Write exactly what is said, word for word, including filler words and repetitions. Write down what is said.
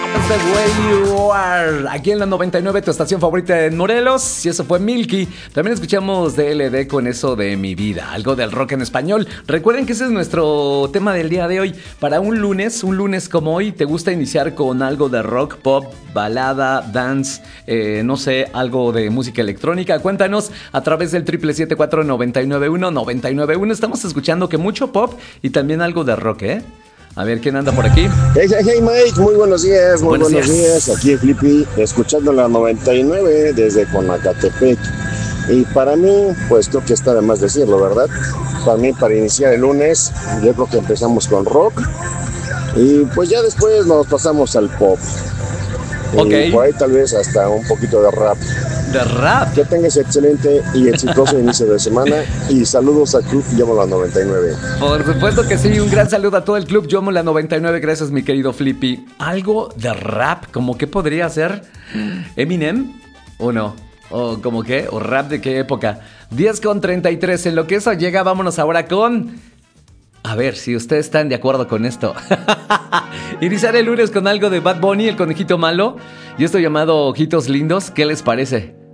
The Way You Are, aquí en la noventa y nueve, tu estación favorita en Morelos. Y eso fue Milky. También escuchamos D L D con eso de Mi Vida, algo del rock en español. Recuerden que ese es nuestro tema del día de hoy. Para un lunes, un lunes como hoy, ¿te gusta iniciar con algo de rock, pop, balada, dance, eh, no sé, algo de música electrónica? Cuéntanos a través del triple siete cuatro nueve nueve uno nueve nueve uno. Estamos escuchando que mucho pop y también algo de rock, ¿eh? A ver, ¿quién anda por aquí? Hey, hey, hey, Mike, muy buenos días, muy buenos, buenos días. días. Aquí Flippy, escuchando la noventa y nueve desde Conacatepec. Y para mí, pues creo que está de más decirlo, ¿verdad? Para mí, para iniciar el lunes, yo creo que empezamos con rock. Y pues ya después nos pasamos al pop. Ok. Y por ahí tal vez hasta un poquito de rap. ¿De rap? Que tengas excelente y exitoso inicio de semana. Y saludos al Club Yomo la noventa y nueve. Por supuesto que sí, un gran saludo a todo el Club Yomo la noventa y nueve. Gracias, mi querido Flippy. ¿Algo de rap? ¿Cómo qué podría ser? ¿Eminem? ¿O no? ¿O como qué? ¿O rap de qué época? diez con treinta y tres. En lo que eso llega, vámonos ahora con... A ver si ustedes están de acuerdo con esto. Iniciar el lunes con algo de Bad Bunny, el conejito malo. Y esto llamado Ojitos Lindos. ¿Qué les parece?